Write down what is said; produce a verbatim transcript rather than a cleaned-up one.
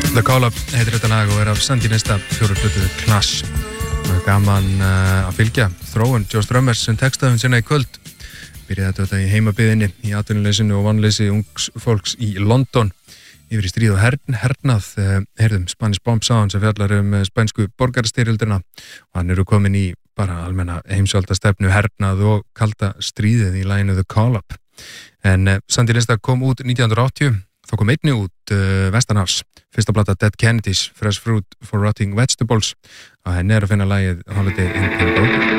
The Call-Up heitir þetta lag og er af Sandinista fjóru hlutuðu Clash. Það er gaman uh, að fylgja þróun Joe Strömmers sem textaði hún sinna í kvöld. Byrjaði þetta í heimabyðinni, í atvinnuleysinu og vonleysi ungs fólks í London. Yfir í stríð og hern, hernað, uh, heyrðum Spanish Bomb Sound sem fjallar um uh, spænsku borgarastyrjöldina og hann eru komin í bara almenna heimsvaldastefnu hernað og kalda stríðið í laginu The Call-Up. En uh, Sandinista kom út nítján hundruð áttatíu. Þá kom einnig út uh, Vestanhafs, fyrsta plata Dead Kennedys, Fresh Fruit for Rotting Vegetables og henni er að finna lagið Holiday in Cambodia.